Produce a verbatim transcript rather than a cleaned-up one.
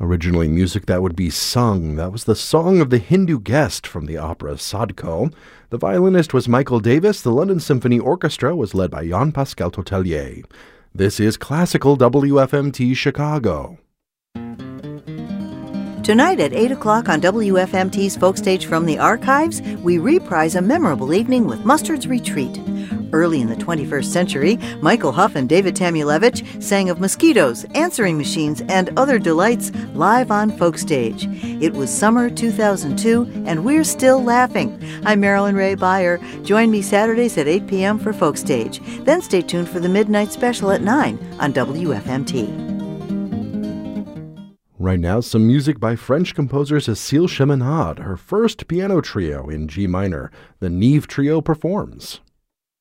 Originally music that would be sung. That was the Song of the Hindu Guest from the opera Sadko. The violinist was Michael Davis. The London Symphony Orchestra was led by Jean-Pascal Totelier. This is Classical W F M T Chicago. Tonight at eight o'clock on W F M T's Folk Stage from the Archives, we reprise a memorable evening with Mustard's Retreat. Early in the twenty-first century, Michael Huff and David Tamulevich sang of mosquitoes, answering machines, and other delights live on Folk Stage. It was summer two thousand two, and we're still laughing. I'm Marilyn Ray Beyer. Join me Saturdays at eight p.m. for Folk Stage. Then stay tuned for the Midnight Special at nine on W F M T. Right now, some music by French composer Cécile Cheminade, her first piano trio in G minor. The Neve Trio performs.